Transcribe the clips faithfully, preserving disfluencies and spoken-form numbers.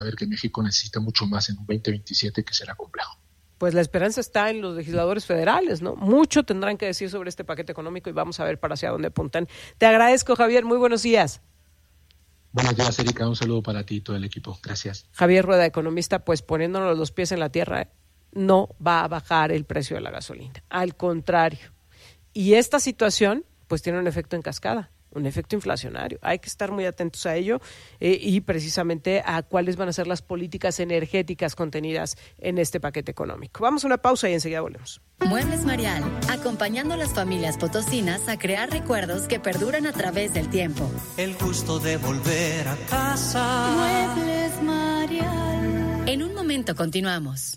ver que México necesita mucho más en un veinte veintisiete que será complejo. Pues la esperanza está en los legisladores federales, ¿no? Mucho tendrán que decir sobre este paquete económico y vamos a ver para hacia dónde apuntan. Te agradezco, Javier. Muy buenos días. Buenos días, Erika. Un saludo para ti y todo el equipo. Gracias. Javier Rueda, economista, pues poniéndonos los pies en la tierra, no va a bajar el precio de la gasolina. Al contrario. Y esta situación, pues tiene un efecto en cascada, un efecto inflacionario. Hay que estar muy atentos a ello eh, y precisamente a cuáles van a ser las políticas energéticas contenidas en este paquete económico. Vamos a una pausa y enseguida volvemos. Muebles Marial, acompañando a las familias potosinas a crear recuerdos que perduran a través del tiempo. El gusto de volver a casa. Muebles Marial. En un momento continuamos.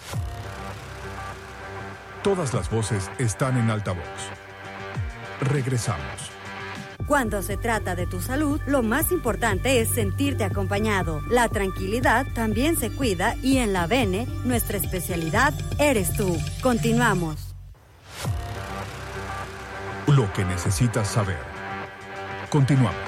Todas las voces están en altavoz. Regresamos. Cuando se trata de tu salud, lo más importante es sentirte acompañado. La tranquilidad también se cuida y en la Bene, nuestra especialidad eres tú. Continuamos. Lo que necesitas saber. Continuamos.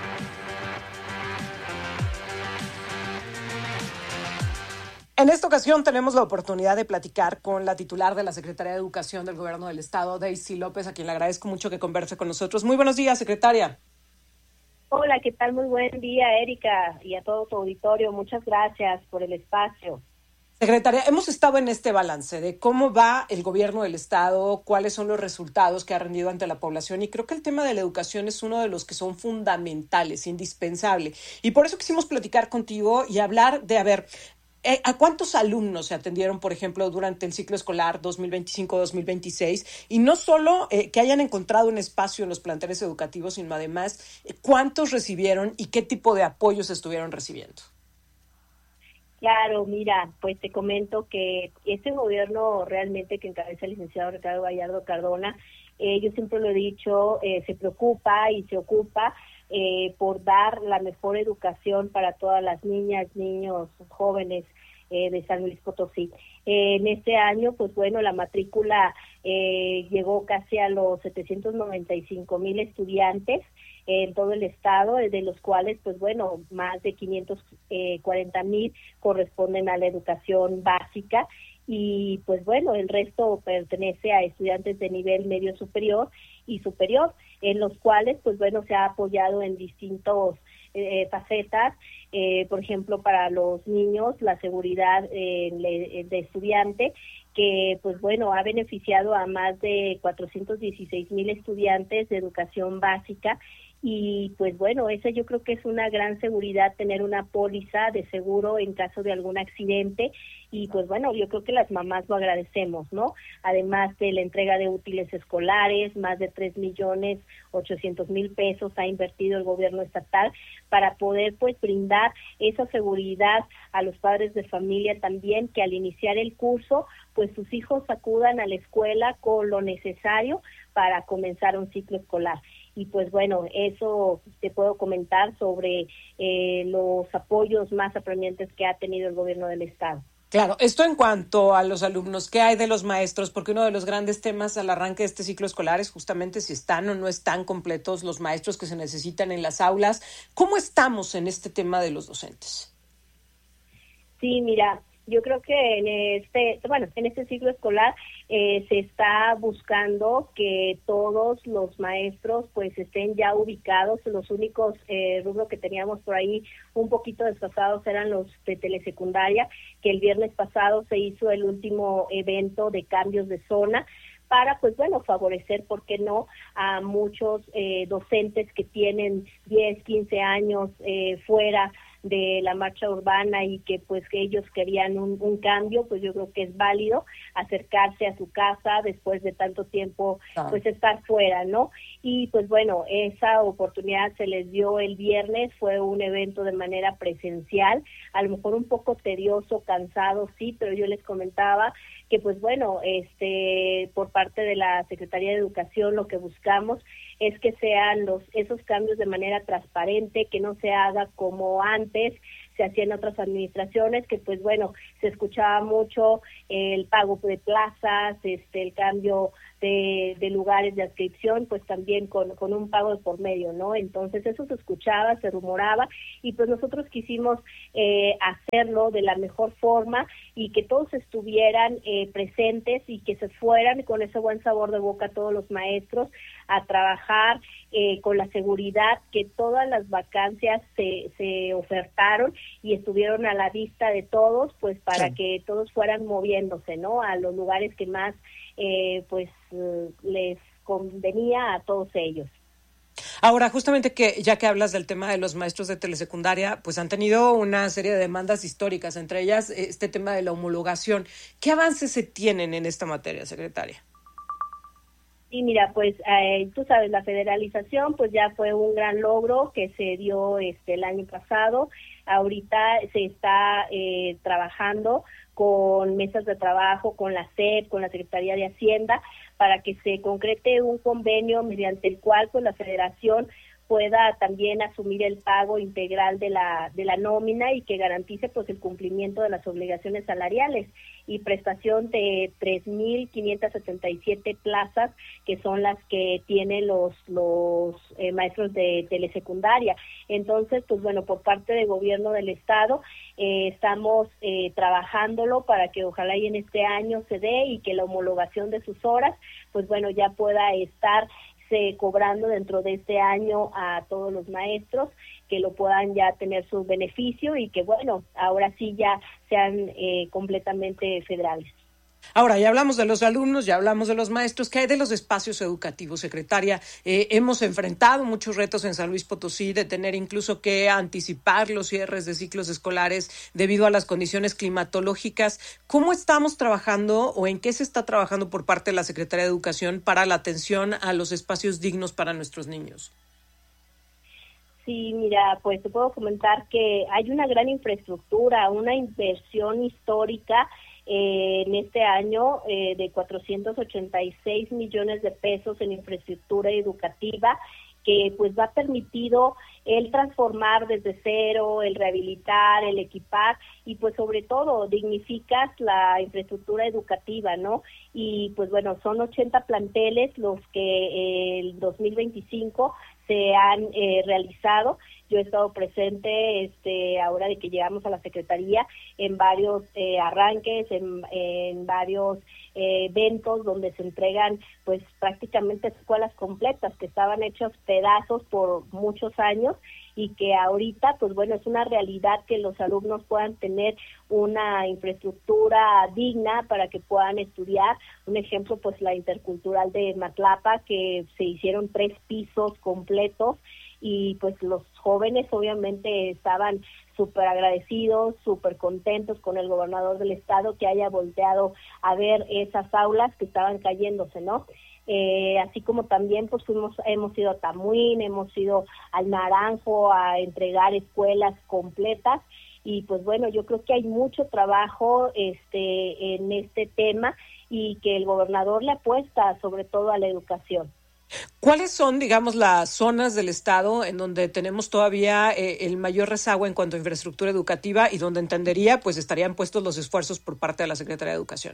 En esta ocasión tenemos la oportunidad de platicar con la titular de la Secretaría de Educación del Gobierno del Estado, Daisy López, a quien le agradezco mucho que converse con nosotros. Muy buenos días, secretaria. Hola, ¿qué tal? Muy buen día, Erika, y a todo tu auditorio. Muchas gracias por el espacio. Secretaria, hemos estado en este balance de cómo va el Gobierno del Estado, cuáles son los resultados que ha rendido ante la población, y creo que el tema de la educación es uno de los que son fundamentales, indispensable. Y por eso quisimos platicar contigo y hablar de, a ver, ¿a cuántos alumnos se atendieron, por ejemplo, durante el ciclo escolar dos mil veinticinco dos mil veintiséis? Y no solo eh, que hayan encontrado un espacio en los planteles educativos, sino además eh, cuántos recibieron y qué tipo de apoyos estuvieron recibiendo. Claro, mira, pues te comento que este gobierno realmente que encabeza el licenciado Ricardo Gallardo Cardona, eh, yo siempre lo he dicho, eh, se preocupa y se ocupa Eh, por dar la mejor educación para todas las niñas, niños, jóvenes eh, de San Luis Potosí. Eh, en este año, pues bueno, la matrícula eh, llegó casi a los setecientos noventa y cinco mil estudiantes eh, en todo el estado, de los cuales, pues bueno, más de quinientos cuarenta mil corresponden a la educación básica. Y pues bueno, el resto pertenece a estudiantes de nivel medio superior y superior, en los cuales pues bueno se ha apoyado en distintos eh, facetas, eh, por ejemplo para los niños la seguridad eh, de estudiante, que pues bueno ha beneficiado a más de cuatrocientos dieciséis mil estudiantes de educación básica. Y pues bueno, esa yo creo que es una gran seguridad, tener una póliza de seguro en caso de algún accidente. Y pues bueno, yo creo que las mamás lo agradecemos, ¿no? Además de la entrega de útiles escolares, más de tres millones ochocientos mil pesos ha invertido el gobierno estatal para poder pues brindar esa seguridad a los padres de familia también, que al iniciar el curso pues sus hijos acudan a la escuela con lo necesario para comenzar un ciclo escolar. Y pues bueno, eso te puedo comentar sobre eh, los apoyos más apremiantes que ha tenido el gobierno del estado. Claro, esto en cuanto a los alumnos, ¿qué hay de los maestros? Porque uno de los grandes temas al arranque de este ciclo escolar es justamente si están o no están completos los maestros que se necesitan en las aulas. ¿Cómo estamos en este tema de los docentes? Sí, mira, yo creo que en este, bueno, en este ciclo escolar eh, se está buscando que todos los maestros pues estén ya ubicados. Los únicos eh, rubros que teníamos por ahí un poquito desfasados eran los de telesecundaria, que el viernes pasado se hizo el último evento de cambios de zona para, pues bueno, favorecer, ¿por qué no?, a muchos eh, docentes que tienen diez, quince años eh, fuera de la marcha urbana y que pues que ellos querían un, un cambio. Pues yo creo que es válido acercarse a su casa después de tanto tiempo pues estar fuera, ¿no? Y pues bueno, esa oportunidad se les dio el viernes, fue un evento de manera presencial, a lo mejor un poco tedioso, cansado, sí, pero yo les comentaba que pues bueno, este por parte de la Secretaría de Educación lo que buscamos es que sean los esos cambios de manera transparente, que no se haga como antes se hacía en otras administraciones, que pues bueno, se escuchaba mucho el pago de plazas, este el cambio este de lugares de adscripción, pues también con, con un pago de por medio, ¿no? Entonces eso se escuchaba, se rumoraba, y pues nosotros quisimos eh, hacerlo de la mejor forma y que todos estuvieran eh, presentes y que se fueran con ese buen sabor de boca todos los maestros a trabajar eh, con la seguridad que todas las vacancias se, se ofertaron y estuvieron a la vista de todos, pues para sí. que todos fueran moviéndose, ¿no? A los lugares que más eh, pues eh, les convenía a todos ellos. Ahora, justamente que ya que hablas del tema de los maestros de telesecundaria, pues han tenido una serie de demandas históricas, entre ellas este tema de la homologación. ¿Qué avances se tienen en esta materia, secretaria? Y mira, pues eh, tú sabes, la federalización pues ya fue un gran logro que se dio este el año pasado. Ahorita se está eh, trabajando con mesas de trabajo, con la S E P, con la Secretaría de Hacienda, para que se concrete un convenio mediante el cual pues la Federación pueda también asumir el pago integral de la de la nómina y que garantice pues el cumplimiento de las obligaciones salariales y prestación de tres mil quinientas setenta y siete plazas que son las que tienen los los eh, maestros de telesecundaria. Entonces, pues bueno, por parte del gobierno del estado eh, estamos eh, trabajándolo para que ojalá y en este año se dé y que la homologación de sus horas, pues bueno, ya pueda estar cobrando dentro de este año a todos los maestros, que lo puedan ya tener su beneficio y que bueno, ahora sí ya sean eh, completamente federales. Ahora, ya hablamos de los alumnos, ya hablamos de los maestros. ¿Qué hay de los espacios educativos, secretaria? Eh, hemos enfrentado muchos retos en San Luis Potosí de tener incluso que anticipar los cierres de ciclos escolares debido a las condiciones climatológicas. ¿Cómo estamos trabajando o en qué se está trabajando por parte de la Secretaría de Educación para la atención a los espacios dignos para nuestros niños? Sí, mira, pues te puedo comentar que hay una gran infraestructura, una inversión histórica Eh, en este año eh, de cuatrocientos ochenta y seis millones de pesos en infraestructura educativa que pues va permitido el transformar desde cero, el rehabilitar, el equipar y pues sobre todo dignificas la infraestructura educativa, ¿no? Y pues bueno, son ochenta planteles los que eh, el dos mil veinticinco se han eh, realizado. Yo he estado presente este ahora de que llegamos a la Secretaría en varios eh, arranques, en, en varios eh, eventos donde se entregan pues prácticamente escuelas completas que estaban hechos pedazos por muchos años y que ahorita pues bueno es una realidad que los alumnos puedan tener una infraestructura digna para que puedan estudiar. Un ejemplo pues la Intercultural de Matlapa, que se hicieron tres pisos completos y pues los jóvenes obviamente estaban súper agradecidos, súper contentos con el gobernador del estado que haya volteado a ver esas aulas que estaban cayéndose, ¿no? Eh, así como también pues fuimos, hemos ido a Tamuín, hemos ido al Naranjo a entregar escuelas completas y pues bueno, yo creo que hay mucho trabajo este en este tema y que el gobernador le apuesta sobre todo a la educación. ¿Cuáles son, digamos, las zonas del estado en donde tenemos todavía eh, el mayor rezago en cuanto a infraestructura educativa y donde entendería pues estarían puestos los esfuerzos por parte de la Secretaría de Educación?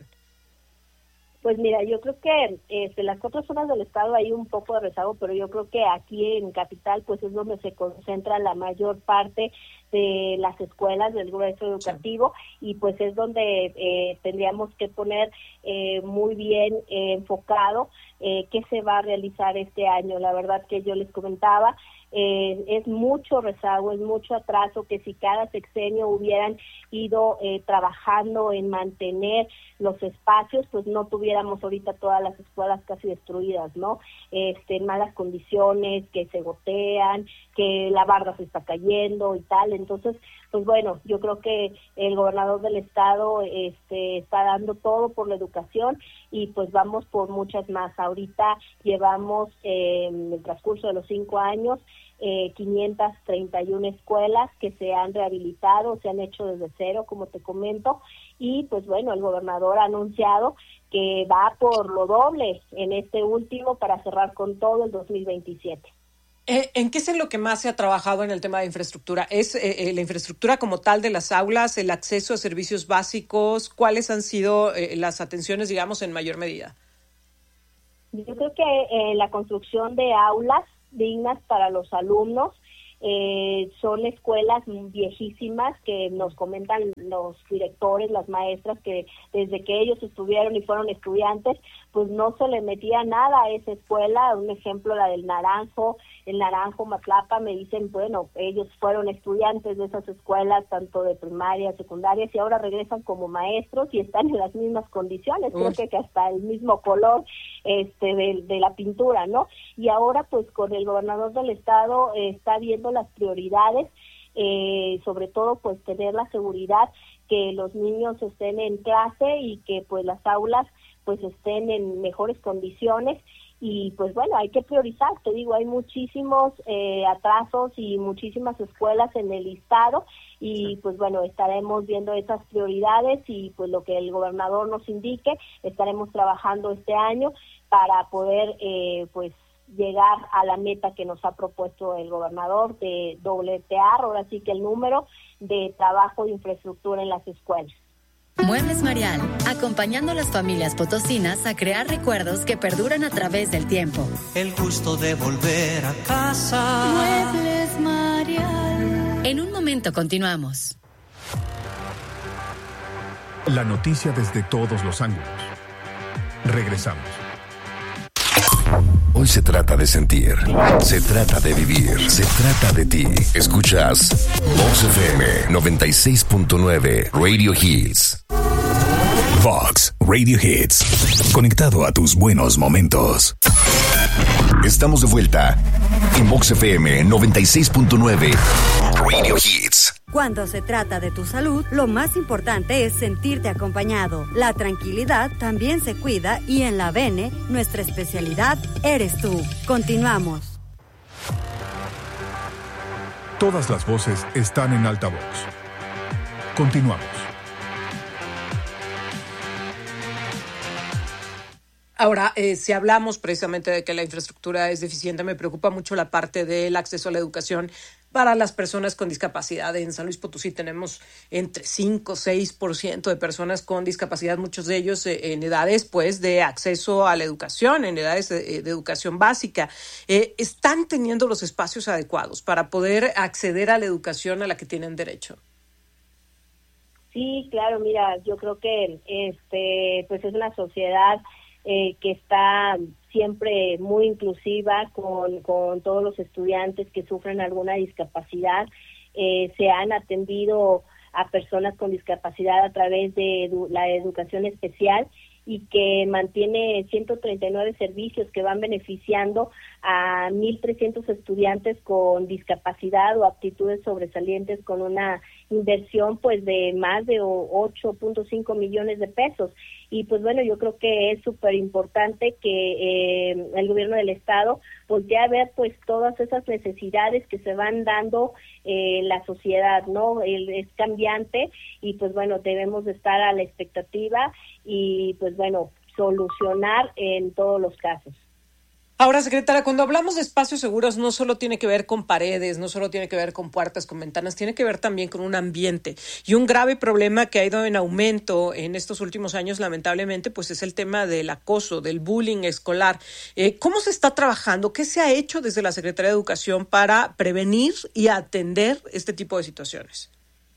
Pues mira, yo creo que este, las otras zonas del estado hay un poco de rezago, pero yo creo que aquí en Capital pues es donde se concentra la mayor parte de las escuelas del grueso educativo sí. Y pues es donde eh, tendríamos que poner eh, muy bien eh, enfocado eh, qué se va a realizar este año. La verdad que yo les comentaba, eh, es mucho rezago, es mucho atraso, que si cada sexenio hubieran ido eh, trabajando en mantener los espacios, pues no tuviéramos ahorita todas las escuelas casi destruidas, ¿no? Este, en malas condiciones, que se gotean, que la barda se está cayendo y tal. Entonces, pues bueno, yo creo que el gobernador del estado este, está dando todo por la educación y pues vamos por muchas más. Ahorita llevamos eh, en el transcurso de los cinco años eh, quinientas treinta y una escuelas que se han rehabilitado, se han hecho desde cero, como te comento, y pues bueno, el gobernador ha anunciado que va por lo doble en este último para cerrar con todo el dos mil veintisiete. Eh, ¿En qué es en lo que más se ha trabajado en el tema de infraestructura? ¿Es eh, la infraestructura como tal de las aulas, el acceso a servicios básicos? ¿Cuáles han sido eh, las atenciones, digamos, en mayor medida? Yo creo que eh, la construcción de aulas dignas para los alumnos, Eh, son escuelas viejísimas que nos comentan los directores, las maestras, que desde que ellos estuvieron y fueron estudiantes, pues no se le metía nada a esa escuela. Un ejemplo, la del Naranjo, el Naranjo, Matlapa, me dicen, bueno, ellos fueron estudiantes de esas escuelas, tanto de primaria, secundarias, y ahora regresan como maestros y están en las mismas condiciones, Uf. creo que hasta el mismo color este de, de la pintura, ¿no? Y ahora, pues, con el gobernador del estado eh, está viendo las prioridades, eh, sobre todo pues tener la seguridad que los niños estén en clase y que pues las aulas pues estén en mejores condiciones. Y pues bueno, hay que priorizar, te digo, hay muchísimos eh, atrasos y muchísimas escuelas en el estado y pues bueno, estaremos viendo esas prioridades y pues lo que el gobernador nos indique, estaremos trabajando este año para poder eh, pues llegar a la meta que nos ha propuesto el gobernador de dobletear, ahora sí que el número de trabajo de infraestructura en las escuelas. Muebles Marial, acompañando a las familias potosinas a crear recuerdos que perduran a través del tiempo. El gusto de volver a casa. Muebles Marial. En un momento continuamos. La noticia desde todos los ángulos. Regresamos. Hoy se trata de sentir, se trata de vivir, se trata de ti. Escuchas Vox F M noventa y seis punto nueve Radio Hits. Vox Radio Hits. Conectado a tus buenos momentos. Estamos de vuelta en Vox F M noventa y seis punto nueve Radio Hits. Cuando se trata de tu salud, lo más importante es sentirte acompañado. La tranquilidad también se cuida y en la V N, nuestra especialidad eres tú. Continuamos. Todas las voces están en altavoz. Continuamos. Ahora, eh, si hablamos precisamente de que la infraestructura es deficiente, me preocupa mucho la parte del acceso a la educación para las personas con discapacidad. En San Luis Potosí tenemos entre cinco y seis por ciento de personas con discapacidad, muchos de ellos eh, en edades pues de acceso a la educación, en edades de, de educación básica. Eh, ¿Están teniendo los espacios adecuados para poder acceder a la educación a la que tienen derecho? Sí, claro, mira, yo creo que este pues es una sociedad Eh, que está siempre muy inclusiva con, con todos los estudiantes que sufren alguna discapacidad. Eh, se han atendido a personas con discapacidad a través de edu- la educación especial y que mantiene ciento treinta y nueve servicios que van beneficiando a mil trescientos estudiantes con discapacidad o aptitudes sobresalientes con una inversión pues de más de ocho punto cinco millones de pesos. Y pues bueno, yo creo que es súper importante que eh, el gobierno del estado voltee a ver pues todas esas necesidades que se van dando en eh, la sociedad, ¿no? El, es cambiante y pues bueno, debemos de estar a la expectativa y pues bueno, solucionar en todos los casos. Ahora, secretaria, cuando hablamos de espacios seguros, no solo tiene que ver con paredes, no solo tiene que ver con puertas, con ventanas, tiene que ver también con un ambiente. Y un grave problema que ha ido en aumento en estos últimos años, lamentablemente, pues es el tema del acoso, del bullying escolar. Eh, ¿Cómo se está trabajando? ¿Qué se ha hecho desde la Secretaría de Educación para prevenir y atender este tipo de situaciones?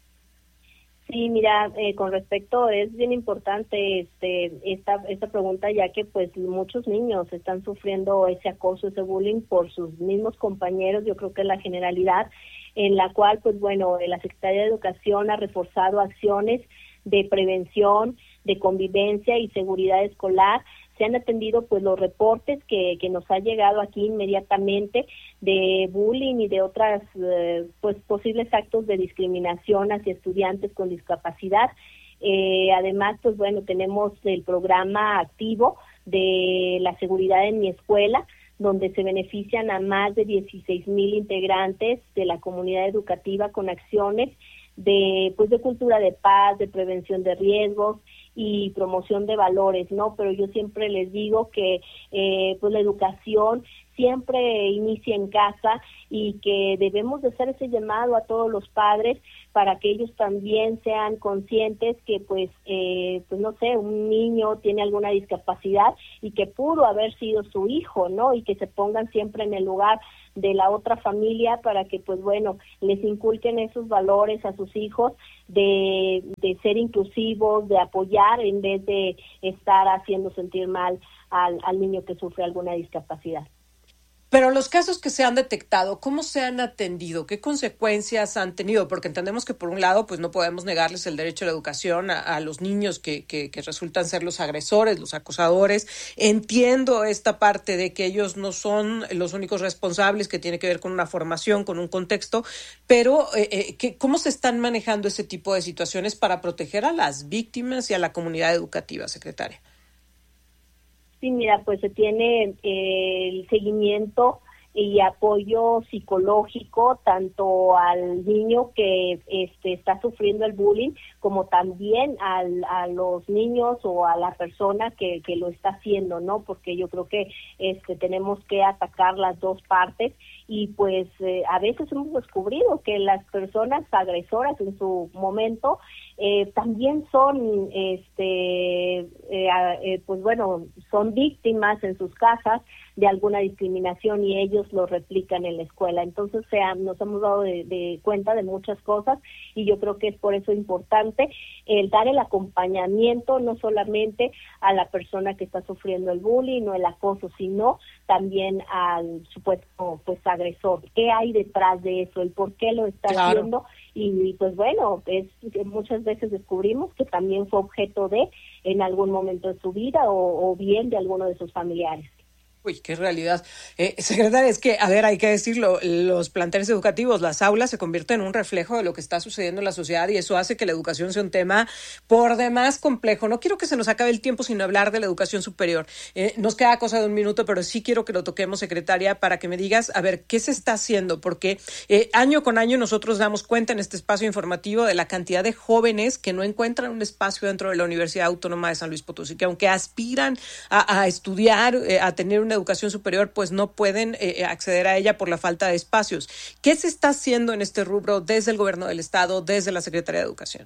Sí, mira, eh, con respecto, es bien importante este esta esta pregunta, ya que pues muchos niños están sufriendo ese acoso, ese bullying por sus mismos compañeros. Yo creo que la generalidad en la cual, pues bueno, la Secretaría de Educación ha reforzado acciones de prevención, de convivencia y seguridad escolar. Se han atendido pues los reportes que, que nos ha llegado aquí inmediatamente de bullying y de otras eh, pues posibles actos de discriminación hacia estudiantes con discapacidad. Eh, además, pues bueno, tenemos el programa activo de la seguridad en mi escuela, donde se benefician a más de dieciséis mil integrantes de la comunidad educativa con acciones de pues de cultura de paz, de prevención de riesgos y promoción de valores, ¿no? Pero yo siempre les digo que eh, pues la educación siempre inicia en casa y que debemos de hacer ese llamado a todos los padres para que ellos también sean conscientes que pues, eh, pues no sé, un niño tiene alguna discapacidad y que pudo haber sido su hijo, ¿no? Y que se pongan siempre en el lugar de la otra familia para que pues bueno, les inculquen esos valores a sus hijos de, de ser inclusivos, de apoyar en vez de estar haciendo sentir mal al, al niño que sufre alguna discapacidad. Pero los casos que se han detectado, ¿cómo se han atendido? ¿Qué consecuencias han tenido? Porque entendemos que por un lado, pues no podemos negarles el derecho a la educación a, a los niños que, que, que resultan ser los agresores, los acosadores. Entiendo esta parte de que ellos no son los únicos responsables, que tiene que ver con una formación, con un contexto, pero eh, eh, ¿qué, ¿cómo se están manejando ese tipo de situaciones para proteger a las víctimas y a la comunidad educativa, secretaria? Sí, mira, pues se tiene eh, el seguimiento y apoyo psicológico tanto al niño que este, está sufriendo el bullying como también al, a los niños o a la persona que, que lo está haciendo, ¿no? Porque yo creo que este, tenemos que atacar las dos partes y pues eh, a veces hemos descubrido que las personas agresoras en su momento eh, también son, este, eh, eh, pues bueno, son víctimas en sus casas de alguna discriminación y ellos lo replican en la escuela. Entonces se ha, nos hemos dado de, de cuenta de muchas cosas y yo creo que es por eso importante el dar el acompañamiento no solamente a la persona que está sufriendo el bullying o el acoso, sino también al supuesto pues agresor. ¿Qué hay detrás de eso? ¿El por qué lo está claro. haciendo? Y pues bueno, es que muchas veces descubrimos que también fue objeto de en algún momento de su vida o, o bien de alguno de sus familiares. Uy, qué realidad. Eh, secretaria, es que, a ver, hay que decirlo, los planteles educativos, las aulas se convierten en un reflejo de lo que está sucediendo en la sociedad y eso hace que la educación sea un tema por demás complejo. No quiero que se nos acabe el tiempo sin hablar de la educación superior. Eh, nos queda cosa de un minuto, pero sí quiero que lo toquemos, secretaria, para que me digas, a ver, ¿qué se está haciendo? Porque eh, año con año nosotros damos cuenta en este espacio informativo de la cantidad de jóvenes que no encuentran un espacio dentro de la Universidad Autónoma de San Luis Potosí, que aunque aspiran a, a estudiar, eh, a tener un una educación superior, pues no pueden eh, acceder a ella por la falta de espacios. ¿Qué se está haciendo en este rubro desde el gobierno del estado, desde la Secretaría de Educación?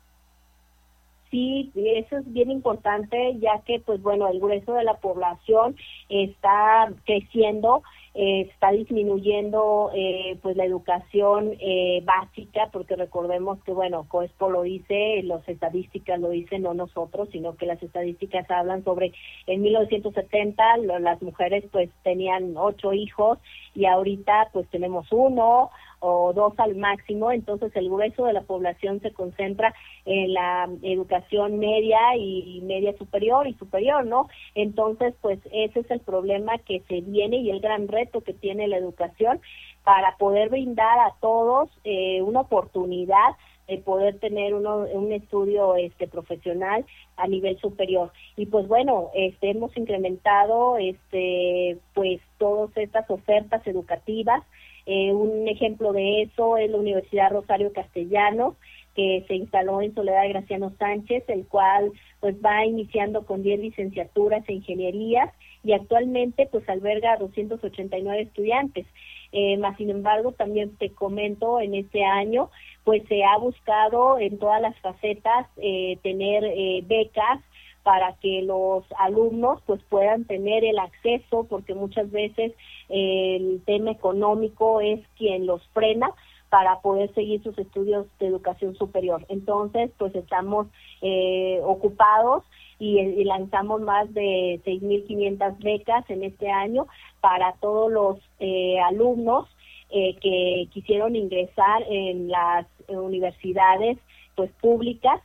Sí, eso es bien importante, ya que, pues bueno, el grueso de la población está creciendo, eh, está disminuyendo eh, pues la educación eh, básica, porque recordemos que, bueno, COESPO lo dice, las estadísticas lo dicen, no nosotros, sino que las estadísticas hablan sobre, en mil novecientos setenta lo, las mujeres pues tenían ocho hijos y ahorita pues tenemos uno o dos al máximo, entonces el grueso de la población se concentra en la educación media y media superior y superior, ¿no? Entonces, pues ese es el problema que se viene y el gran reto que tiene la educación para poder brindar a todos eh, una oportunidad de poder tener uno, un estudio este profesional a nivel superior. Y pues bueno, este hemos incrementado este pues todas estas ofertas educativas. Eh, un ejemplo de eso es la Universidad Rosario Castellanos, que se instaló en Soledad de Graciano Sánchez, el cual pues va iniciando con diez licenciaturas e ingenierías y actualmente pues alberga doscientos ochenta y nueve estudiantes. Eh, más sin embargo, también te comento, en este año pues se ha buscado en todas las facetas eh, tener eh, becas para que los alumnos pues puedan tener el acceso, porque muchas veces eh, el tema económico es quien los frena para poder seguir sus estudios de educación superior. Entonces, pues estamos eh, ocupados y, y lanzamos más de seis mil quinientas becas en este año para todos los eh, alumnos eh, que quisieron ingresar en las eh, universidades pues públicas,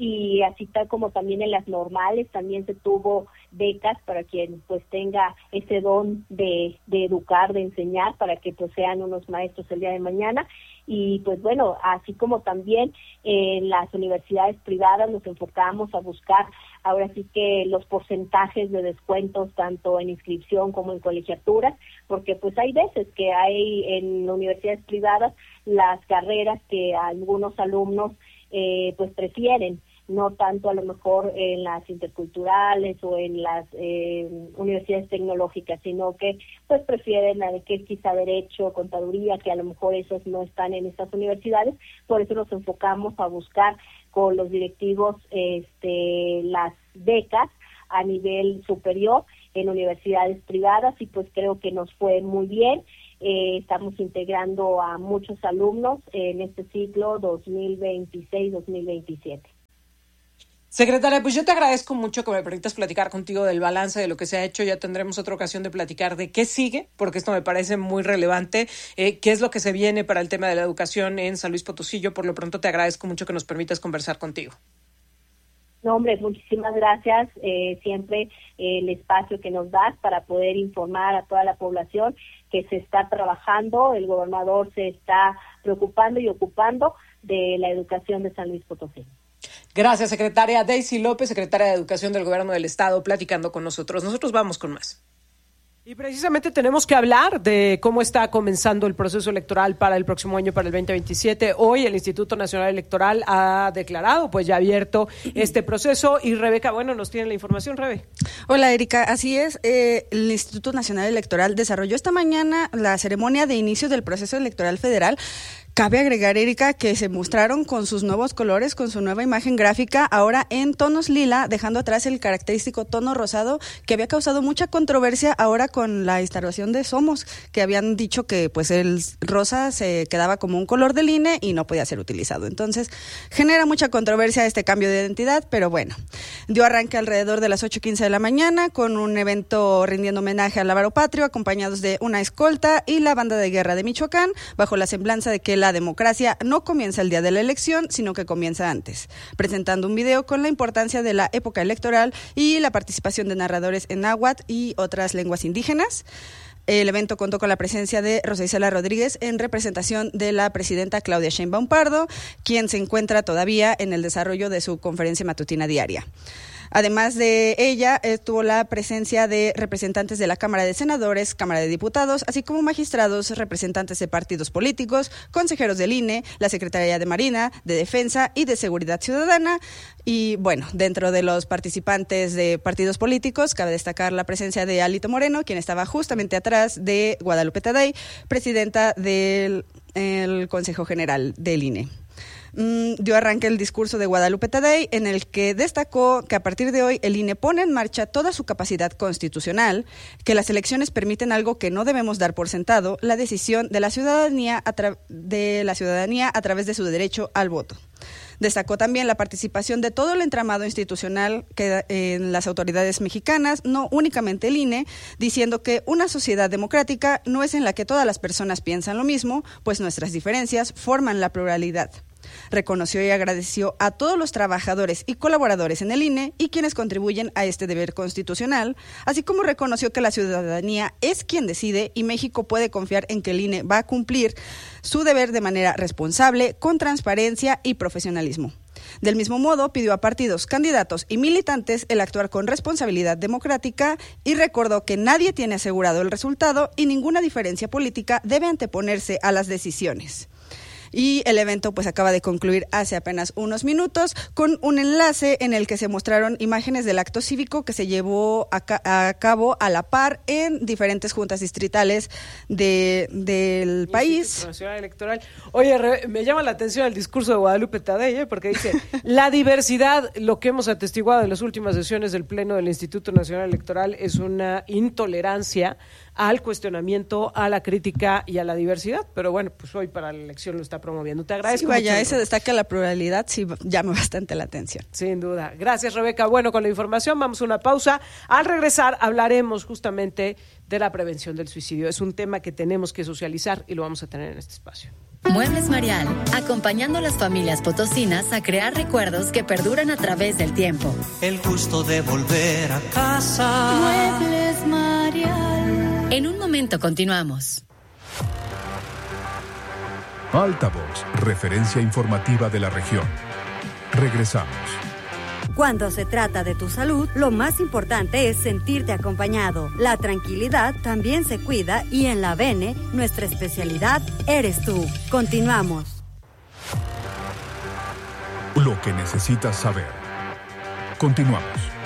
y así tal como también en las normales también se tuvo becas para quien pues tenga ese don de, de educar, de enseñar, para que pues sean unos maestros el día de mañana. Y pues bueno, así como también en las universidades privadas nos enfocamos a buscar ahora sí que los porcentajes de descuentos tanto en inscripción como en colegiaturas, porque pues hay veces que hay en universidades privadas las carreras que algunos alumnos eh, pues prefieren. no tanto a lo mejor en las interculturales o en las eh, universidades tecnológicas, sino que pues prefieren a que quizá derecho, contaduría, que a lo mejor esos no están en estas universidades. Por eso nos enfocamos a buscar con los directivos este, las becas a nivel superior en universidades privadas, y pues creo que nos fue muy bien. Eh, estamos integrando a muchos alumnos en este ciclo dos mil veintiséis dos mil veintisiete. Secretaria, pues yo te agradezco mucho que me permitas platicar contigo del balance de lo que se ha hecho. Ya tendremos otra ocasión de platicar de qué sigue, porque esto me parece muy relevante. Eh, ¿Qué es lo que se viene para el tema de la educación en San Luis Potosí? Yo por lo pronto te agradezco mucho que nos permitas conversar contigo. No, hombre, muchísimas gracias. Eh, siempre eh, el espacio que nos das para poder informar a toda la población que se está trabajando. El gobernador se está preocupando y ocupando de la educación de San Luis Potosí. Gracias, secretaria. Daisy López, secretaria de Educación del Gobierno del Estado, platicando con nosotros. Nosotros vamos con más. Y precisamente tenemos que hablar de cómo está comenzando el proceso electoral para el próximo año, para el veinte veintisiete. Hoy el Instituto Nacional Electoral ha declarado, pues ya abierto este proceso. Y Rebeca, bueno, nos tiene la información, Rebe. Hola, Erika. Así es, eh, el Instituto Nacional Electoral desarrolló esta mañana la ceremonia de inicio del proceso electoral federal. Cabe agregar, Erika, que se mostraron con sus nuevos colores, con su nueva imagen gráfica, ahora en tonos lila, dejando atrás el característico tono rosado que había causado mucha controversia ahora con la instalación de Somos, que habían dicho que pues el rosa se quedaba como un color del I N E y no podía ser utilizado. Entonces, genera mucha controversia este cambio de identidad, pero bueno, dio arranque alrededor de las ocho quince de la mañana con un evento rindiendo homenaje al Lábaro Patrio, acompañados de una escolta y la banda de guerra de Michoacán, bajo la semblanza de que la democracia no comienza el día de la elección, sino que comienza antes, presentando un video con la importancia de la época electoral y la participación de narradores en náhuatl y otras lenguas indígenas. El evento contó con la presencia de Rosa Isela Rodríguez en representación de la presidenta Claudia Sheinbaum Pardo, quien se encuentra todavía en el desarrollo de su conferencia matutina diaria. Además de ella, estuvo la presencia de representantes de la Cámara de Senadores, Cámara de Diputados, así como magistrados, representantes de partidos políticos, consejeros del I N E, la Secretaría de Marina, de Defensa y de Seguridad Ciudadana. Y bueno, dentro de los participantes de partidos políticos, cabe destacar la presencia de Alito Moreno, quien estaba justamente atrás de Guadalupe Tadei, presidenta del el Consejo General del I N E. Mm, dio arranque el discurso de Guadalupe Tadei, en el que destacó que a partir de hoy el I N E pone en marcha toda su capacidad constitucional, que las elecciones permiten algo que no debemos dar por sentado, la decisión de la ciudadanía a, tra- de la ciudadanía a través de su derecho al voto. Destacó también la participación de todo el entramado institucional que, eh, en las autoridades mexicanas, no únicamente el I N E, diciendo que una sociedad democrática no es en la que todas las personas piensan lo mismo, pues nuestras diferencias forman la pluralidad. Reconoció y agradeció a todos los trabajadores y colaboradores en el I N E y quienes contribuyen a este deber constitucional, así como reconoció que la ciudadanía es quien decide y México puede confiar en que el I N E va a cumplir su deber de manera responsable, con transparencia y profesionalismo. Del mismo modo, pidió a partidos, candidatos y militantes el actuar con responsabilidad democrática y recordó que nadie tiene asegurado el resultado y ninguna diferencia política debe anteponerse a las decisiones. Y el evento pues acaba de concluir hace apenas unos minutos con un enlace en el que se mostraron imágenes del acto cívico que se llevó a, ca- a cabo a la par en diferentes juntas distritales de, del país. Nacional Electoral. Oye, re, me llama la atención el discurso de Guadalupe Tadei, ¿eh? Porque dice, la diversidad, lo que hemos atestiguado en las últimas sesiones del Pleno del Instituto Nacional Electoral es una intolerancia al cuestionamiento, a la crítica y a la diversidad, pero bueno, pues hoy para la elección lo está promoviendo. Te agradezco. Sí, vaya, mucho, ese destaca la pluralidad, sí llama bastante la atención. Sin duda. Gracias, Rebeca. Bueno, con la información vamos a una pausa. Al regresar hablaremos justamente de la prevención del suicidio. Es un tema que tenemos que socializar y lo vamos a tener en este espacio. Muebles Marial, acompañando a las familias potosinas a crear recuerdos que perduran a través del tiempo. El gusto de volver a casa. Muebles Marial. En un momento continuamos. Altavoz, referencia informativa de la región. Regresamos. Cuando se trata de tu salud, lo más importante es sentirte acompañado. La tranquilidad también se cuida y en la V N E, nuestra especialidad eres tú. Continuamos. lo que necesitas saber. Continuamos.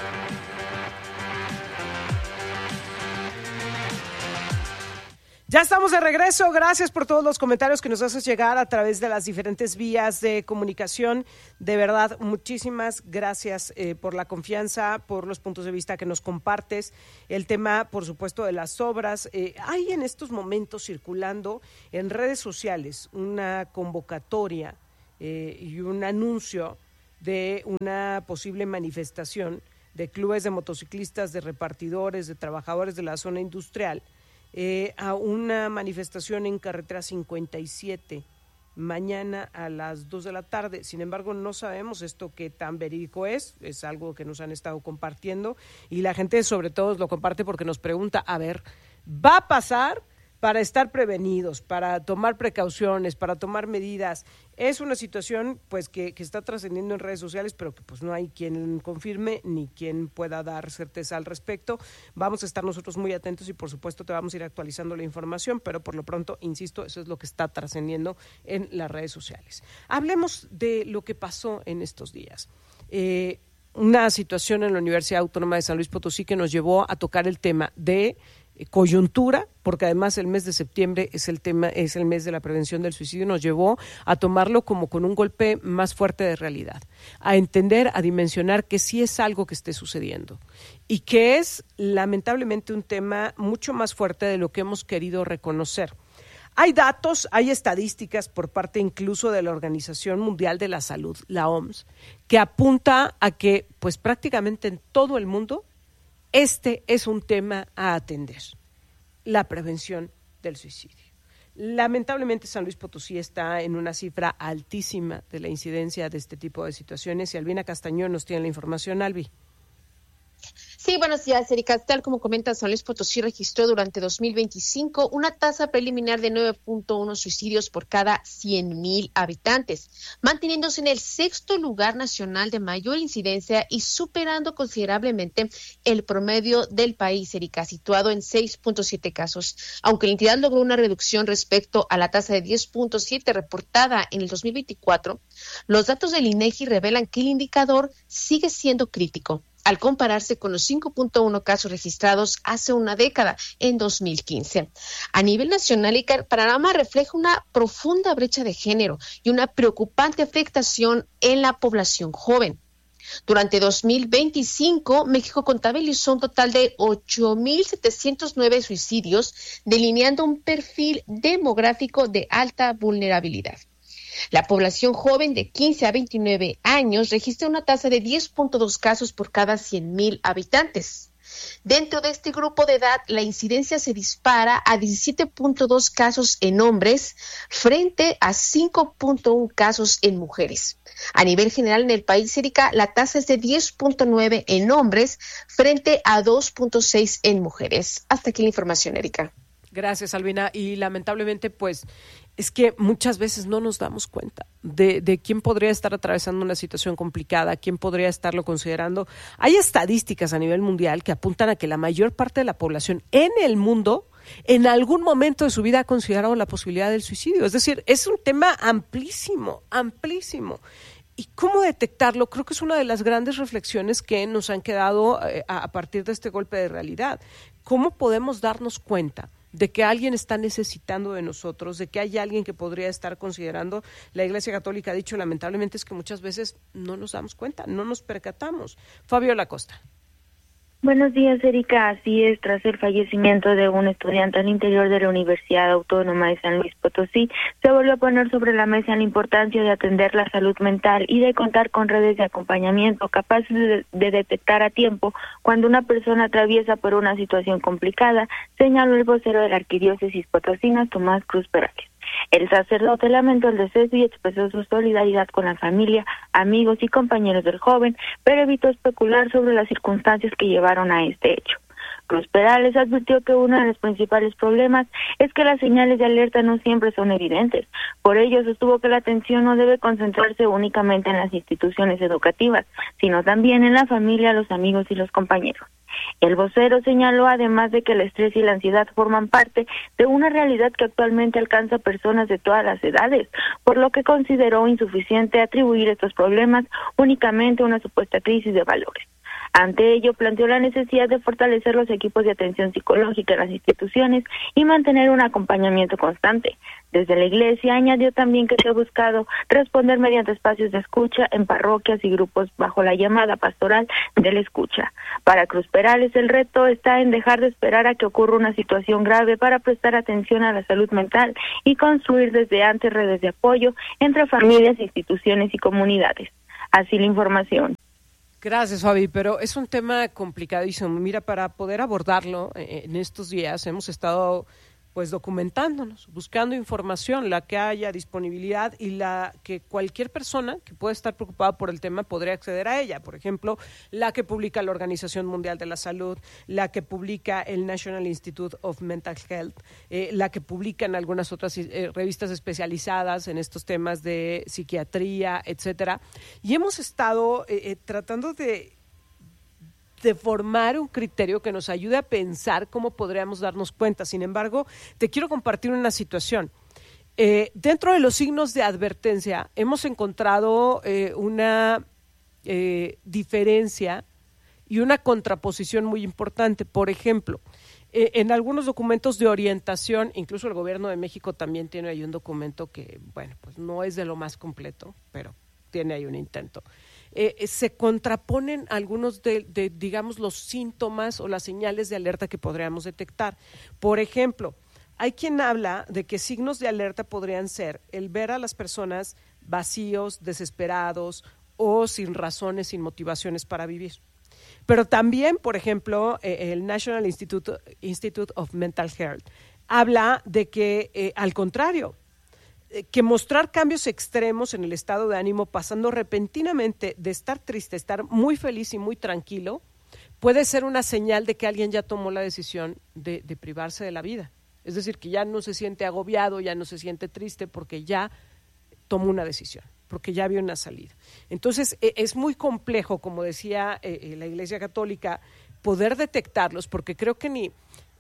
Ya estamos de regreso. Gracias por todos los comentarios que nos haces llegar a través de las diferentes vías de comunicación. De verdad, muchísimas gracias eh, por la confianza, por los puntos de vista que nos compartes. El tema, por supuesto, de las obras. Eh, hay en estos momentos circulando en redes sociales una convocatoria eh, y un anuncio de una posible manifestación de clubes de motociclistas, de repartidores, de trabajadores de la zona industrial, Eh, a una manifestación en carretera cincuenta y siete mañana a las dos de la tarde. Sin embargo, no sabemos esto qué tan verídico es, es algo que nos han estado compartiendo y la gente sobre todo lo comparte porque nos pregunta, a ver, ¿va a pasar? Para estar prevenidos, para tomar precauciones, para tomar medidas. Es una situación pues que, que está trascendiendo en redes sociales, pero que pues no hay quien confirme ni quien pueda dar certeza al respecto. Vamos a estar nosotros muy atentos y por supuesto te vamos a ir actualizando la información, pero por lo pronto, insisto, eso es lo que está trascendiendo en las redes sociales. Hablemos de lo que pasó en estos días. Eh, una situación en la Universidad Autónoma de San Luis Potosí que nos llevó a tocar el tema de coyuntura, porque además el mes de septiembre es el tema, es el mes de la prevención del suicidio, nos llevó a tomarlo como con un golpe más fuerte de realidad, a entender, a dimensionar que sí es algo que esté sucediendo y que es lamentablemente un tema mucho más fuerte de lo que hemos querido reconocer. Hay datos, hay estadísticas por parte incluso de la Organización Mundial de la Salud, la O M S, que apunta a que pues prácticamente en todo el mundo este es un tema a atender, la prevención del suicidio. Lamentablemente San Luis Potosí está en una cifra altísima de la incidencia de este tipo de situaciones y Albina Castañón nos tiene la información. Albi. Sí, buenos días, Erika. Tal como comenta, San Luis Potosí registró durante dos mil veinticinco una tasa preliminar de nueve punto uno suicidios por cada cien mil habitantes, manteniéndose en el sexto lugar nacional de mayor incidencia y superando considerablemente el promedio del país, Erika, situado en seis punto siete casos. Aunque la entidad logró una reducción respecto a la tasa de diez punto siete reportada en el dos mil veinticuatro, los datos del INEGI revelan que el indicador sigue siendo crítico, al compararse con los cinco punto uno casos registrados hace una década, en dos mil quince. A nivel nacional, el panorama refleja una profunda brecha de género y una preocupante afectación en la población joven. Durante dos mil veinticinco, México contabilizó un total de ocho mil setecientos nueve suicidios, delineando un perfil demográfico de alta vulnerabilidad. La población joven de quince a veintinueve años registra una tasa de diez punto dos casos por cada cien mil habitantes. Dentro de este grupo de edad, la incidencia se dispara a diecisiete punto dos casos en hombres frente a cinco punto uno casos en mujeres. A nivel general en el país, Erika, la tasa es de diez punto nueve en hombres frente a dos punto seis en mujeres. Hasta aquí la información, Erika. Gracias, Albina. Y lamentablemente, pues, es que muchas veces no nos damos cuenta de, de quién podría estar atravesando una situación complicada, quién podría estarlo considerando. Hay estadísticas a nivel mundial que apuntan a que la mayor parte de la población en el mundo en algún momento de su vida ha considerado la posibilidad del suicidio. Es decir, es un tema amplísimo, amplísimo. ¿Y cómo detectarlo? Creo que es una de las grandes reflexiones que nos han quedado eh, a, a partir de este golpe de realidad. ¿Cómo podemos darnos cuenta de que alguien está necesitando de nosotros, de que hay alguien que podría estar considerando? La Iglesia Católica ha dicho, lamentablemente, es que muchas veces no nos damos cuenta, no nos percatamos. Fabiola Costa. Buenos días, Erika. Así es, tras el fallecimiento de un estudiante al interior de la Universidad Autónoma de San Luis Potosí, se volvió a poner sobre la mesa la importancia de atender la salud mental y de contar con redes de acompañamiento capaces de, de detectar a tiempo cuando una persona atraviesa por una situación complicada, señaló el vocero de la Arquidiócesis Potosina, Tomás Cruz Perales. El sacerdote lamentó el deceso y expresó su solidaridad con la familia, amigos y compañeros del joven, pero evitó especular sobre las circunstancias que llevaron a este hecho. Cruz Perales advirtió que uno de los principales problemas es que las señales de alerta no siempre son evidentes. Por ello, sostuvo que la atención no debe concentrarse únicamente en las instituciones educativas, sino también en la familia, los amigos y los compañeros. El vocero señaló además de que el estrés y la ansiedad forman parte de una realidad que actualmente alcanza a personas de todas las edades, por lo que consideró insuficiente atribuir estos problemas únicamente a una supuesta crisis de valores. Ante ello, planteó la necesidad de fortalecer los equipos de atención psicológica en las instituciones y mantener un acompañamiento constante. Desde la Iglesia añadió también que se ha buscado responder mediante espacios de escucha en parroquias y grupos bajo la llamada pastoral de la escucha. Para Cruz Perales, el reto está en dejar de esperar a que ocurra una situación grave para prestar atención a la salud mental y construir desde antes redes de apoyo entre familias, instituciones y comunidades. Así la información. Gracias, Fabi, pero es un tema complicadísimo. Mira, para poder abordarlo eh, en estos días hemos estado pues documentándonos, buscando información, la que haya disponibilidad y la que cualquier persona que pueda estar preocupada por el tema podría acceder a ella. Por ejemplo, la que publica la Organización Mundial de la Salud, la que publica el National Institute of Mental Health, eh, la que publican algunas otras eh, revistas especializadas en estos temas de psiquiatría, etcétera. Y hemos estado eh, eh, tratando de de formar un criterio que nos ayude a pensar cómo podríamos darnos cuenta. Sin embargo, te quiero compartir una situación. Eh, dentro de los signos de advertencia hemos encontrado eh, una eh, diferencia y una contraposición muy importante. Por ejemplo, eh, en algunos documentos de orientación, incluso el Gobierno de México también tiene ahí un documento que, bueno, pues no es de lo más completo, pero tiene ahí un intento. Eh, se contraponen algunos de, de, digamos, los síntomas o las señales de alerta que podríamos detectar. Por ejemplo, hay quien habla de que signos de alerta podrían ser el ver a las personas vacíos, desesperados o sin razones, sin motivaciones para vivir. Pero también, por ejemplo, eh, el National Institute, Institute of Mental Health habla de que, eh, al contrario, que mostrar cambios extremos en el estado de ánimo, pasando repentinamente de estar triste, estar muy feliz y muy tranquilo, puede ser una señal de que alguien ya tomó la decisión de, de privarse de la vida. Es decir, que ya no se siente agobiado, ya no se siente triste porque ya tomó una decisión, porque ya vio una salida. Entonces, es muy complejo, como decía eh, la Iglesia Católica, poder detectarlos, porque creo que ni...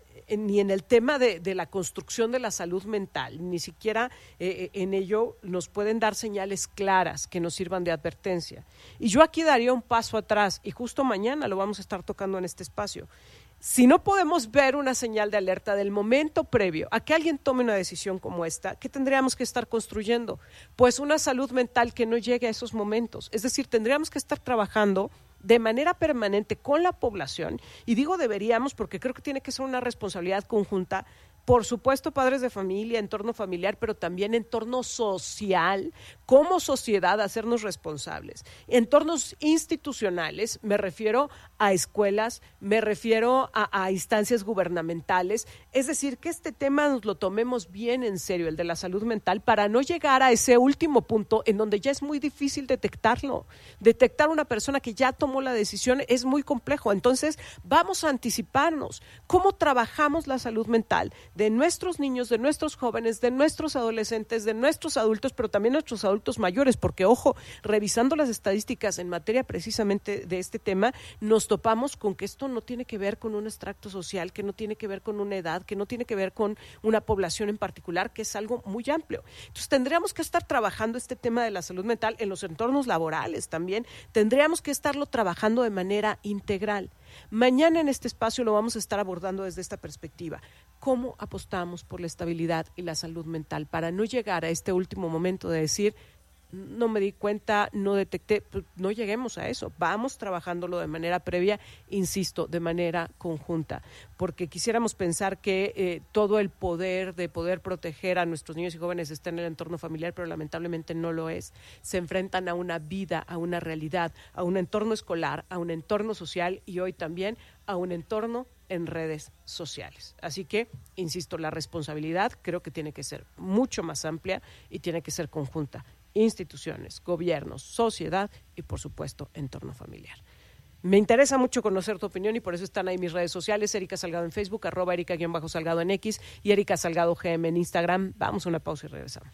ni en el tema de, de la construcción de la salud mental, ni siquiera eh, en ello nos pueden dar señales claras que nos sirvan de advertencia. Y yo aquí daría un paso atrás, y justo mañana lo vamos a estar tocando en este espacio. Si no podemos ver una señal de alerta del momento previo a que alguien tome una decisión como esta, ¿qué tendríamos que estar construyendo? Pues una salud mental que no llegue a esos momentos. Es decir, tendríamos que estar trabajando de manera permanente con la población, y digo deberíamos porque creo que tiene que ser una responsabilidad conjunta, por supuesto padres de familia, entorno familiar, pero también entorno social, como sociedad hacernos responsables. Entornos institucionales, me refiero a escuelas, me refiero a, a instancias gubernamentales, es decir, que este tema nos lo tomemos bien en serio, el de la salud mental, para no llegar a ese último punto en donde ya es muy difícil detectarlo. Detectar una persona que ya tomó la decisión es muy complejo, entonces vamos a anticiparnos. ¿Cómo trabajamos la salud mental de nuestros niños, de nuestros jóvenes, de nuestros adolescentes, de nuestros adultos, pero también nuestros adultos mayores? Porque, ojo, revisando las estadísticas en materia precisamente de este tema, nos topamos con que esto no tiene que ver con un extracto social, que no tiene que ver con una edad, que no tiene que ver con una población en particular, que es algo muy amplio. Entonces, tendríamos que estar trabajando este tema de la salud mental en los entornos laborales también, tendríamos que estarlo trabajando de manera integral. Mañana en este espacio lo vamos a estar abordando desde esta perspectiva. ¿Cómo apostamos por la estabilidad y la salud mental para no llegar a este último momento de decir, no me di cuenta, no detecté? Pues no lleguemos a eso, vamos trabajándolo de manera previa, insisto, de manera conjunta, porque quisiéramos pensar que eh, todo el poder de poder proteger a nuestros niños y jóvenes está en el entorno familiar, pero lamentablemente no lo es. Se enfrentan a una vida, a una realidad, a un entorno escolar, a un entorno social y hoy también a un entorno en redes sociales. Así que, insisto, la responsabilidad creo que tiene que ser mucho más amplia y tiene que ser conjunta. Instituciones, gobiernos, sociedad y, por supuesto, entorno familiar. Me interesa mucho conocer tu opinión y por eso están ahí mis redes sociales, Erika Salgado en Facebook, arroba Erika-Salgado en X y Erika Salgado G M en Instagram. Vamos a una pausa y regresamos.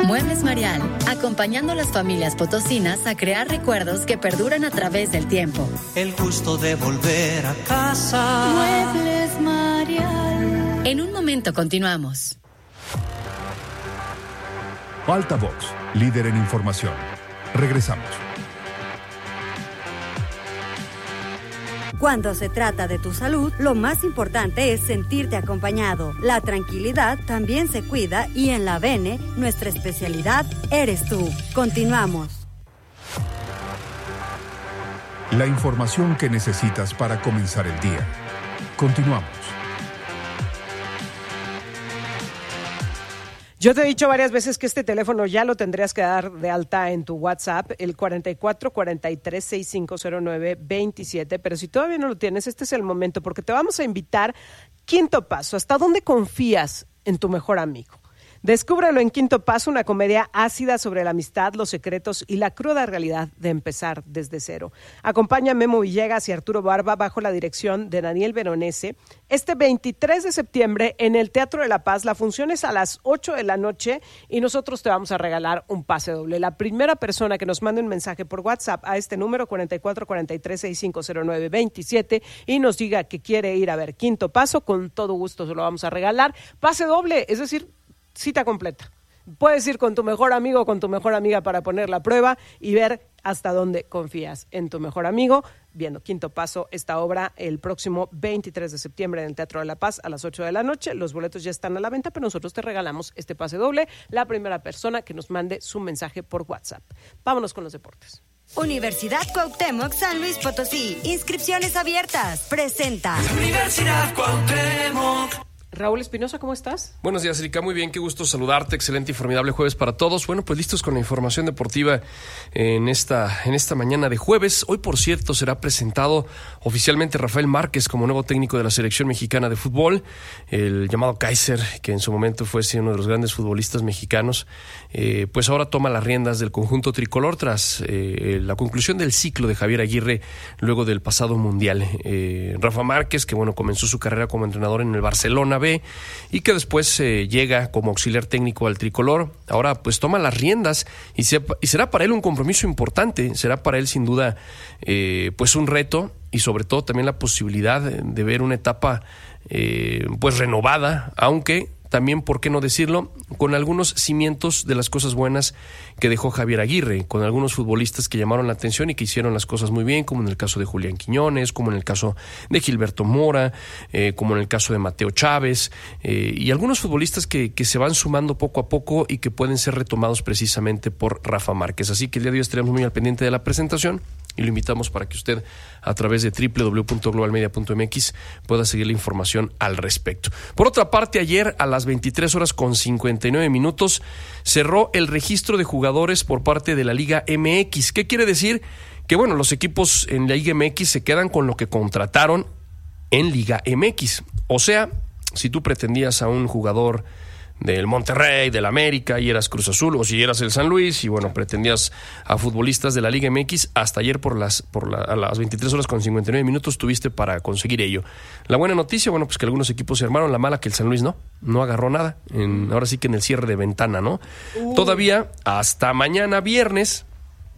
Muebles Marial, acompañando a las familias potosinas a crear recuerdos que perduran a través del tiempo. El gusto de volver a casa. Muebles Marial. En un momento continuamos. Altavox, líder en información. Regresamos. Cuando se trata de tu salud, lo más importante es sentirte acompañado. La tranquilidad también se cuida y en la Bene, nuestra especialidad eres tú. Continuamos. La información que necesitas para comenzar el día. Continuamos. Yo te he dicho varias veces que este teléfono ya lo tendrías que dar de alta en tu WhatsApp, el cuarenta y cuatro, cuarenta y tres, sesenta y cinco cero nueve, veintisiete, pero si todavía no lo tienes, este es el momento porque te vamos a invitar. Quinto paso, ¿hasta dónde confías en tu mejor amigo? Descúbrelo en Quinto Paso, una comedia ácida sobre la amistad, los secretos y la cruda realidad de empezar desde cero. Acompaña a Memo Villegas y Arturo Barba bajo la dirección de Daniel Veronese. Este veintitrés de septiembre en el Teatro de la Paz, la función es a las ocho de la noche y nosotros te vamos a regalar un pase doble. La primera persona que nos mande un mensaje por WhatsApp a este número cuarenta y cuatro, cuarenta y tres, sesenta y cinco cero nueve, veintisiete y nos diga que quiere ir a ver Quinto Paso, con todo gusto se lo vamos a regalar. Pase doble, es decir, cita completa. Puedes ir con tu mejor amigo o con tu mejor amiga para poner la prueba y ver hasta dónde confías en tu mejor amigo, viendo Quinto Paso, esta obra el próximo veintitrés de septiembre en el Teatro de la Paz a las ocho de la noche. Los boletos ya están a la venta, pero nosotros te regalamos este pase doble, la primera persona que nos mande su mensaje por WhatsApp. Vámonos con los deportes. Universidad Cuauhtémoc San Luis Potosí. Inscripciones abiertas. Presenta. Universidad Cuauhtémoc. Raúl Espinosa, ¿cómo estás? Buenos días, Erika. Muy bien, qué gusto saludarte. Excelente y formidable jueves para todos. Bueno, pues listos con la información deportiva en esta, en esta mañana de jueves. Hoy, por cierto, será presentado oficialmente Rafael Márquez como nuevo técnico de la selección mexicana de fútbol. El llamado Kaiser, que en su momento fue uno de los grandes futbolistas mexicanos, eh, pues ahora toma las riendas del conjunto tricolor tras eh, la conclusión del ciclo de Javier Aguirre luego del pasado Mundial. Eh, Rafa Márquez, que bueno, comenzó su carrera como entrenador en el Barcelona B y que después eh, llega como auxiliar técnico al tricolor, ahora pues toma las riendas y, se, y será para él un compromiso importante, será para él sin duda eh, pues un reto y sobre todo también la posibilidad de, de ver una etapa eh, pues renovada, aunque también, ¿por qué no decirlo?, con algunos cimientos de las cosas buenas que dejó Javier Aguirre, con algunos futbolistas que llamaron la atención y que hicieron las cosas muy bien, como en el caso de Julián Quiñones, como en el caso de Gilberto Mora, eh, como en el caso de Mateo Chávez, eh, y algunos futbolistas que, que se van sumando poco a poco y que pueden ser retomados precisamente por Rafa Márquez. Así que el día de hoy estaremos muy al pendiente de la presentación y lo invitamos para que usted a través de doble u doble u doble u punto global media punto m x pueda seguir la información al respecto. Por otra parte, ayer a las veintitrés horas con cincuenta y nueve minutos cerró el registro de jugadores por parte de la Liga M X. ¿Qué quiere decir? Que bueno, los equipos en la Liga M X se quedan con lo que contrataron en Liga M X. O sea, si tú pretendías a un jugador del Monterrey, del América, y eras Cruz Azul, o si eras el San Luis, y bueno, pretendías a futbolistas de la Liga M X, hasta ayer por las por la, a las veintitrés horas con cincuenta y nueve minutos tuviste para conseguir ello. La buena noticia, bueno, pues que algunos equipos se armaron, la mala que el San Luis no, no agarró nada, en, ahora sí que en el cierre de ventana, ¿no? Uh. Todavía, hasta mañana viernes,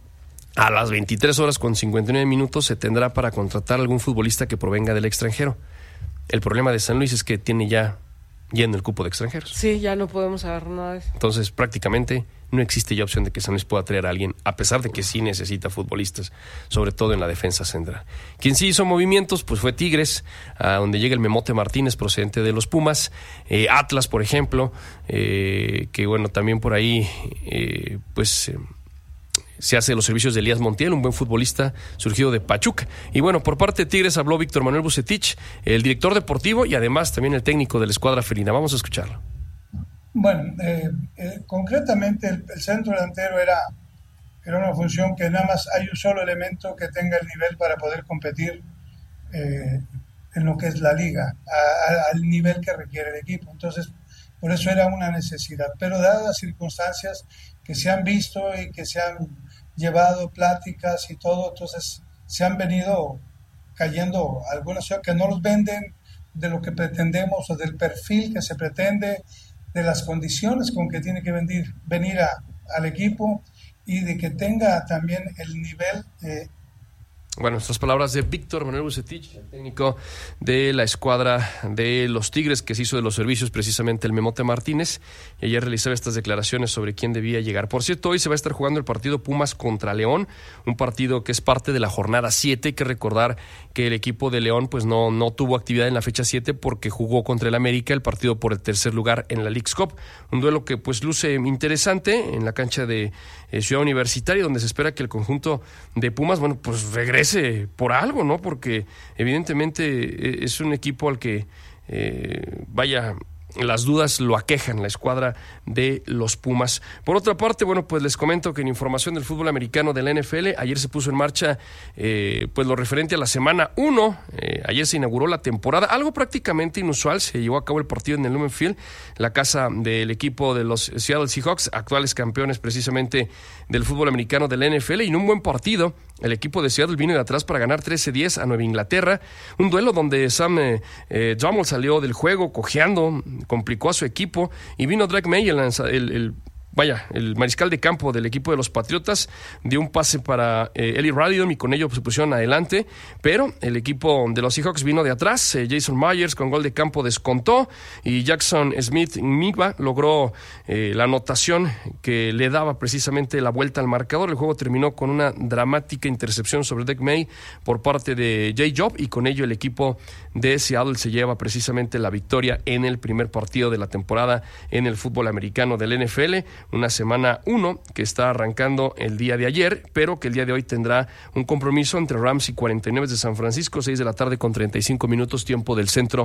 a las veintitrés horas con cincuenta y nueve minutos, se tendrá para contratar a algún futbolista que provenga del extranjero. El problema de San Luis es que tiene ya lleno el cupo de extranjeros. Sí, ya no podemos agarrar nada de eso. Entonces, prácticamente no existe ya opción de que San Luis pueda traer a alguien, a pesar de que sí necesita futbolistas, sobre todo en la defensa central. Quien sí hizo movimientos, pues fue Tigres, a donde llega el Memote Martínez, procedente de los Pumas, eh, Atlas, por ejemplo, eh, que bueno, también por ahí, eh, pues... Eh, se hace los servicios de Elías Montiel, un buen futbolista surgido de Pachuca. Y bueno, por parte de Tigres habló Víctor Manuel Bucetich, el director deportivo y además también el técnico de la escuadra felina. Vamos a escucharlo. Bueno, eh, eh, concretamente el, el centro delantero era, era una función que nada más hay un solo elemento que tenga el nivel para poder competir eh, en lo que es la liga, a, a, al nivel que requiere el equipo. Entonces, por eso era una necesidad. Pero dadas las circunstancias que se han visto y que se han llevado pláticas y todo, entonces se han venido cayendo algunas que no los venden de lo que pretendemos o del perfil que se pretende, de las condiciones con que tiene que venir, venir a, al equipo y de que tenga también el nivel eh, Bueno, estas palabras de Víctor Manuel Vucetich, el técnico de la escuadra de los Tigres, que se hizo de los servicios precisamente el Memote Martínez, y ayer realizaba estas declaraciones sobre quién debía llegar. Por cierto, hoy se va a estar jugando el partido Pumas contra León, un partido que es parte de la jornada siete. Hay que recordar que el equipo de León pues no, no tuvo actividad en la fecha siete porque jugó contra el América el partido por el tercer lugar en la Leagues Cup. Un duelo que pues luce interesante en la cancha de eh, Ciudad Universitaria, donde se espera que el conjunto de Pumas, bueno, pues regrese por algo, ¿no? Porque evidentemente es un equipo al que eh, vaya, las dudas lo aquejan, la escuadra de los Pumas. Por otra parte, bueno, pues les comento que en información del fútbol americano de la N F L, ayer se puso en marcha eh, pues lo referente a la semana uno. Eh, ayer se inauguró la temporada, algo prácticamente inusual. Se llevó a cabo el partido en el Lumen Field, la casa del equipo de los Seattle Seahawks, actuales campeones precisamente del fútbol americano de la N F L, y en un buen partido. El equipo de Seattle vino de atrás para ganar trece diez a Nueva Inglaterra. Un duelo donde Sam eh, eh, Darnold salió del juego cojeando, complicó a su equipo, y vino Drake May, el, el, el Vaya, el mariscal de campo del equipo de los Patriotas dio un pase para eh, Eli Radidon y con ello se pusieron adelante, pero el equipo de los Seahawks vino de atrás. eh, Jason Myers con gol de campo descontó y Jackson Smith-Njigba logró eh, la anotación que le daba precisamente la vuelta al marcador. El juego terminó con una dramática intercepción sobre Drake May por parte de Jay Job, y con ello el equipo de Seattle se lleva precisamente la victoria en el primer partido de la temporada en el fútbol americano del N F L. Una semana uno que está arrancando el día de ayer, pero que el día de hoy tendrá un compromiso entre Rams y cuarenta y nueve de San Francisco, seis de la tarde con treinta y cinco minutos, tiempo del centro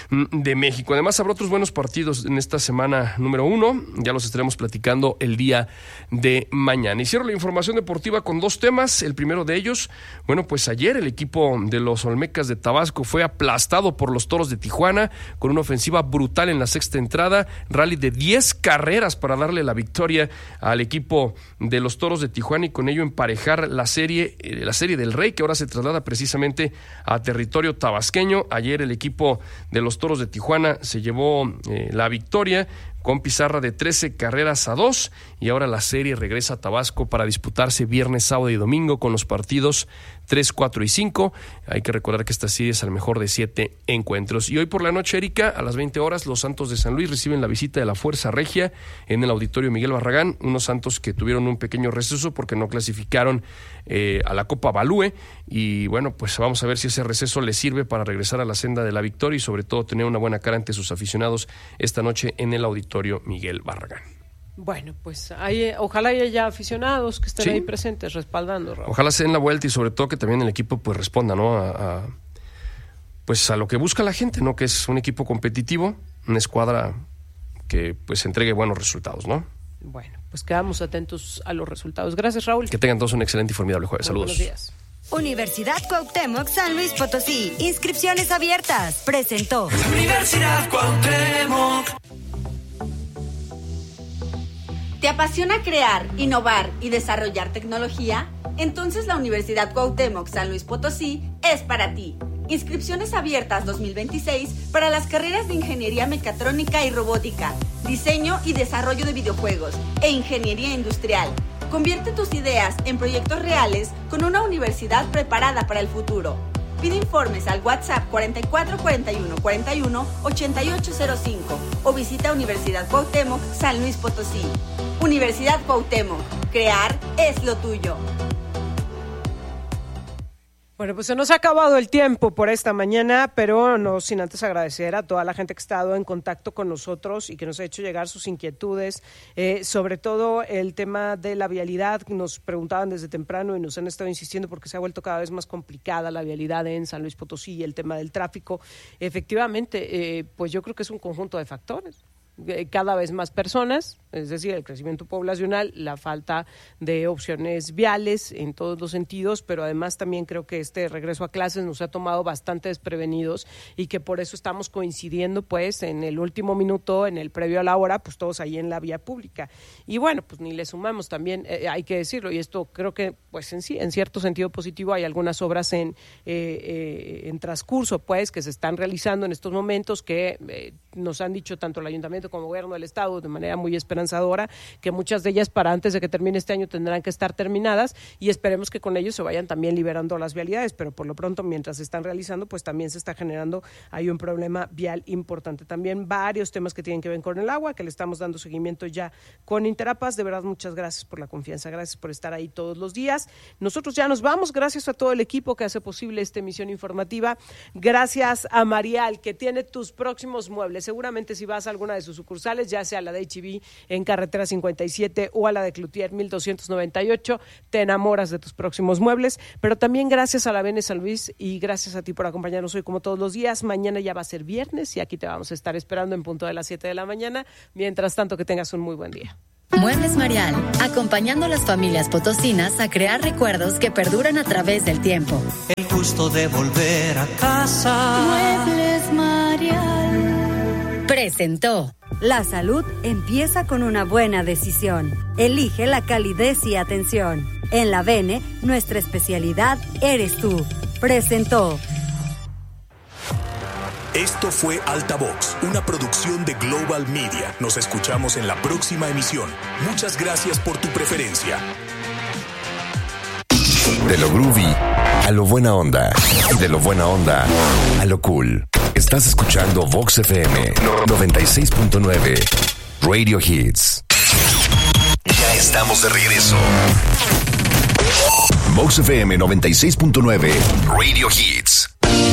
de México. Además, habrá otros buenos partidos en esta semana número uno, ya los estaremos platicando el día de mañana. Y cierro la información deportiva con dos temas. El primero de ellos, bueno, pues ayer el equipo de los Olmecas de Tabasco fue aplastado por los Toros de Tijuana con una ofensiva brutal en la sexta entrada, rally de diez carreras para darle la victoria al equipo de los Toros de Tijuana y con ello emparejar la serie, la serie del Rey, que ahora se traslada precisamente a territorio tabasqueño. Ayer el equipo de los Toros de Tijuana se llevó eh, la victoria con pizarra de trece carreras a dos, y ahora la serie regresa a Tabasco para disputarse viernes, sábado y domingo con los partidos tres, cuatro y cinco. Hay que recordar que esta serie es al mejor de siete encuentros. Y hoy por la noche, Erika, a las veinte horas, los Santos de San Luis reciben la visita de la Fuerza Regia en el Auditorio Miguel Barragán, unos Santos que tuvieron un pequeño receso porque no clasificaron eh, a la Copa Balúe, y bueno, pues vamos a ver si ese receso les sirve para regresar a la senda de la victoria y sobre todo tener una buena cara ante sus aficionados esta noche en el Auditorio Miguel Barragán. Bueno, pues hay, ojalá haya aficionados que estén sí. ahí presentes respaldando, Raúl. Ojalá se den la vuelta y sobre todo que también el equipo pues responda, ¿no? A, a, pues a lo que busca la gente, ¿no? Que es un equipo competitivo, una escuadra que pues entregue buenos resultados, ¿no? Bueno, pues quedamos atentos a los resultados. Gracias, Raúl. Que tengan todos un excelente y formidable jueves. Saludos. Buenos días. Universidad Cuauhtémoc San Luis Potosí. Inscripciones abiertas. Presentó. Universidad Cuauhtémoc. ¿Te apasiona crear, innovar y desarrollar tecnología? Entonces la Universidad Cuauhtémoc San Luis Potosí es para ti. Inscripciones abiertas dos mil veintiséis para las carreras de Ingeniería Mecatrónica y Robótica, Diseño y Desarrollo de Videojuegos e Ingeniería Industrial. Convierte tus ideas en proyectos reales con una universidad preparada para el futuro. Pide informes al WhatsApp cuarenta y cuatro cuarenta y uno cuarenta y uno ochenta y ocho cero cinco o visita Universidad Cuauhtémoc San Luis Potosí. Universidad Cuauhtémoc, crear es lo tuyo. Bueno, pues se nos ha acabado el tiempo por esta mañana, pero no sin antes agradecer a toda la gente que ha estado en contacto con nosotros y que nos ha hecho llegar sus inquietudes, eh, sobre todo el tema de la vialidad. Nos preguntaban desde temprano y nos han estado insistiendo porque se ha vuelto cada vez más complicada la vialidad en San Luis Potosí y el tema del tráfico. Efectivamente, eh, pues yo creo que es un conjunto de factores. Cada vez más personas, es decir, el crecimiento poblacional, la falta de opciones viales en todos los sentidos, pero además también creo que este regreso a clases nos ha tomado bastante desprevenidos y que por eso estamos coincidiendo pues en el último minuto, en el previo a la hora, pues todos ahí en la vía pública. Y bueno, pues ni le sumamos también, eh, hay que decirlo, y esto creo que pues en sí, en cierto sentido positivo, hay algunas obras en, eh, eh, en transcurso pues que se están realizando en estos momentos que eh, nos han dicho tanto el Ayuntamiento viendo como gobierno del Estado de manera muy esperanzadora, que muchas de ellas para antes de que termine este año tendrán que estar terminadas y esperemos que con ellos se vayan también liberando las vialidades, pero por lo pronto mientras se están realizando pues también se está generando ahí un problema vial importante. También varios temas que tienen que ver con el agua, que le estamos dando seguimiento ya con Interapas. De verdad, muchas gracias por la confianza, gracias por estar ahí todos los días. Nosotros ya nos vamos, gracias a todo el equipo que hace posible esta emisión informativa, gracias a Marial que tiene tus próximos muebles. Seguramente si vas a alguna de sus sucursales, ya sea a la de H E B en carretera cincuenta y siete o a la de Cloutier mil doscientos noventa y ocho, te enamoras de tus próximos muebles, pero también gracias a la Bene San Luis y gracias a ti por acompañarnos hoy como todos los días. Mañana ya va a ser viernes y aquí te vamos a estar esperando en punto de las siete de la mañana. Mientras tanto, que tengas un muy buen día. Muebles Marial, acompañando a las familias potosinas a crear recuerdos que perduran a través del tiempo. El gusto de volver a casa. Muebles Marial presentó. La salud empieza con una buena decisión. Elige la calidez y atención. En la Bene, nuestra especialidad eres tú. Presentó. Esto fue Altavox, una producción de Global Media. Nos escuchamos en la próxima emisión. Muchas gracias por tu preferencia. De lo groovy a lo buena onda. De lo buena onda a lo cool. Estás escuchando Vox F M noventa y seis punto nueve Radio Hits. Ya estamos de regreso. Vox F M noventa y seis punto nueve Radio Hits.